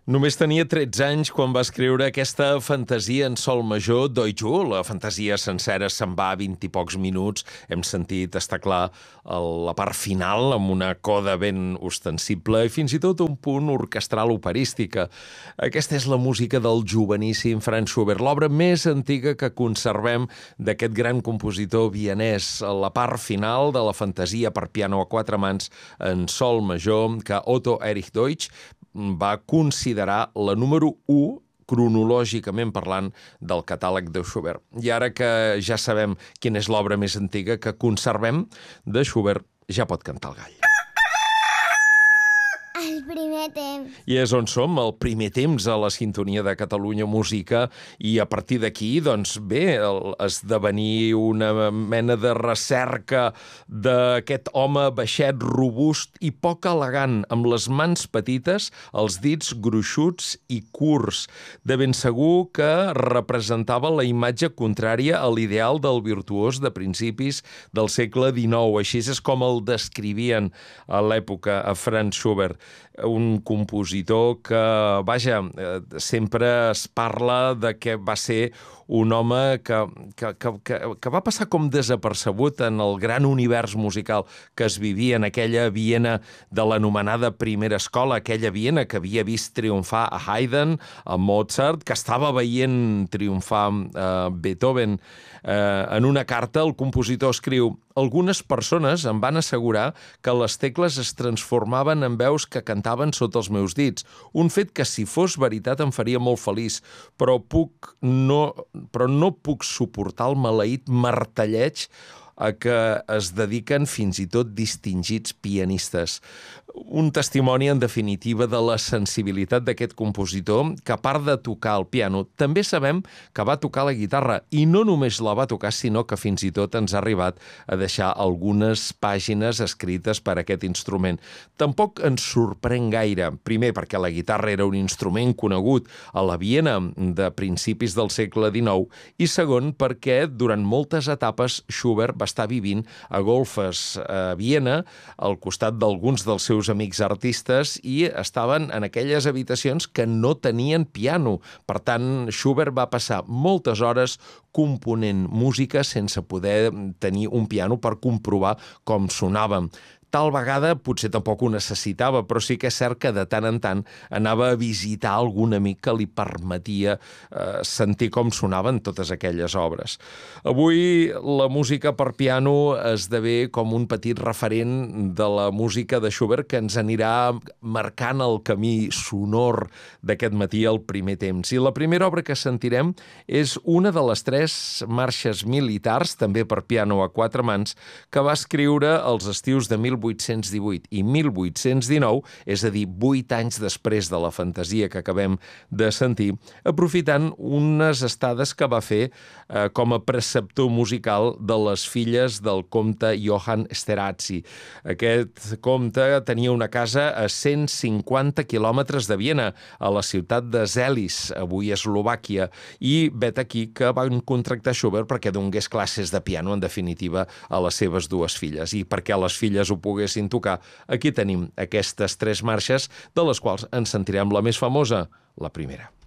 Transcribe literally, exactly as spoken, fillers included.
Només tenia tretze anys quan va escriure aquesta fantasia en sol major, Doijo. La fantasia sencera se'n va a vint i pocs minuts. Hem sentit, està clar, la part final amb una coda ben ostensible i fins i tot un punt orquestral operística. Aquesta és la música del joveníssim Franz Schubert, l'obra més antiga que conservem d'aquest gran compositor vienès. La part final de la fantasia per piano a quatre mans en sol major que Otto Erich Deutsch va considerar la número u, cronològicament parlant, del catàleg de Schubert. I ara que ja sabem quina és l'obra més antiga que conservem de Schubert, ja pot cantar el gall. El primer temps. I és on som, el primer temps a la sintonia de Catalunya Música, i a partir d'aquí, doncs bé, esdevenir una mena de recerca d'aquest home baixet, robust i poc elegant, amb les mans petites, els dits gruixuts i curts. De ben segur que representava la imatge contrària a l'ideal del virtuós de principis del segle dinou. Així és com el descrivien a l'època a Franz Schubert. Un compositor que, vaja, sempre es parla de que va ser un home que, que, que, que, que va passar com desapercebut en el gran univers musical que es vivia en aquella Viena de l'anomenada primera escola, aquella Viena que havia vist triomfar a Haydn, a Mozart, que estava veient triomfar a Beethoven. En una carta, el compositor escriu: algunes persones em van assegurar que les tecles es transformaven en veus que cantaven sota els meus dits, un fet que, si fos veritat, em faria molt feliç, però puc no, però no puc suportar el maleït martelleig a què es dediquen fins i tot distingits pianistes. Un testimoni, en definitiva, de la sensibilitat d'aquest compositor, que a part de tocar el piano, també sabem que va tocar la guitarra, i no només la va tocar, sinó que fins i tot ens ha arribat a deixar algunes pàgines escrites per aquest instrument. Tampoc ens sorprèn gaire, primer perquè la guitarra era un instrument conegut a la Viena de principis del segle dinou, i segon perquè durant moltes etapes Schubert va estar vivint a golfes a Viena, al costat d'alguns dels seus amics artistes, i estaven en aquelles habitacions que no tenien piano. Per tant, Schubert va passar moltes hores component música sense poder tenir un piano per comprovar com sonava. Tal vegada potser tampoc ho necessitava, però sí que és cert que de tant en tant anava a visitar algun amic que li permetia eh, sentir com sonaven totes aquelles obres. Avui la música per piano esdevé com un petit referent de la música de Schubert que ens anirà marcant el camí sonor d'aquest matí al primer temps. I la primera obra que sentirem és una de les tres marxes militars, també per piano a quatre mans, que va escriure als estius de mil vuit-cents divuit i mil vuit-cents dinou, és a dir, vuit anys després de la fantasia que acabem de sentir, aprofitant unes estades que va fer eh, com a preceptor musical de les filles del comte Johann Esterházy. Aquest comte tenia una casa a cent cinquanta quilòmetres de Viena, a la ciutat de Zelis, avui Eslovàquia, i vet aquí que van contractar Schubert perquè donés classes de piano, en definitiva, a les seves dues filles. I perquè les filles ho poguessin tocar, aquí tenim aquestes tres marxes, de les quals ens sentirem la més famosa, la primera.